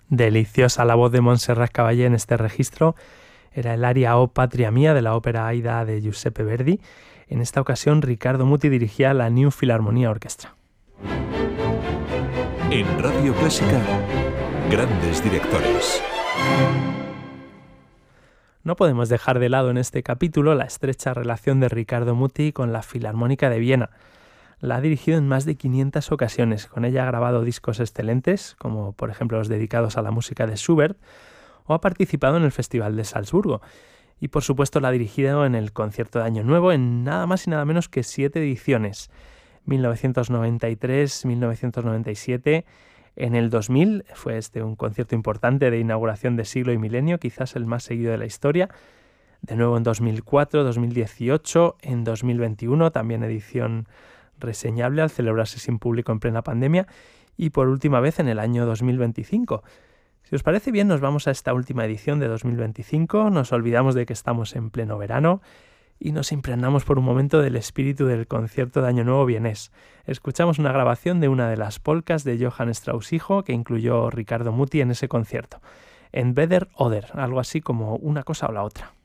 Deliciosa la voz de Montserrat Caballé en este registro. Era el aria O Patria Mía de la ópera Aida de Giuseppe Verdi. En esta ocasión, Riccardo Muti dirigía la New Philharmonia Orchestra. En Radio Clásica, grandes directores. No podemos dejar de lado en este capítulo la estrecha relación de Riccardo Muti con la Filarmónica de Viena. La ha dirigido en más de 500 ocasiones. Con ella ha grabado discos excelentes, como por ejemplo los dedicados a la música de Schubert, o ha participado en el Festival de Salzburgo. Y por supuesto la ha dirigido en el Concierto de Año Nuevo en nada más y nada menos que 7 ediciones. 1993, 1997... En el 2000 fue un concierto importante de inauguración de siglo y milenio, quizás el más seguido de la historia. De nuevo en 2004, 2018, en 2021, también edición reseñable al celebrarse sin público en plena pandemia. Y por última vez en el año 2025. Si os parece bien, nos vamos a esta última edición de 2025, nos olvidamos de que estamos en pleno verano y nos impregnamos por un momento del espíritu del concierto de Año Nuevo vienés. Escuchamos una grabación de una de las polcas de Johann Strauss hijo que incluyó Riccardo Muti en ese concierto. Entweder oder, algo así como una cosa o la otra.